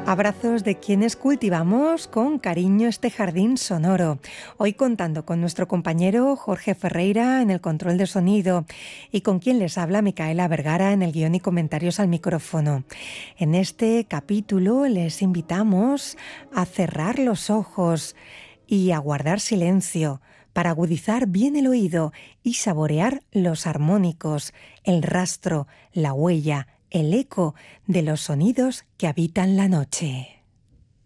Abrazos de quienes cultivamos con cariño este jardín sonoro. Hoy contando con nuestro compañero Jorge Ferreira en el control de sonido y con quien les habla Micaela Vergara en el guión y comentarios al micrófono. En este capítulo les invitamos a cerrar los ojos y a guardar silencio para agudizar bien el oído y saborear los armónicos, el rastro, la huella, el eco de los sonidos que habitan la noche.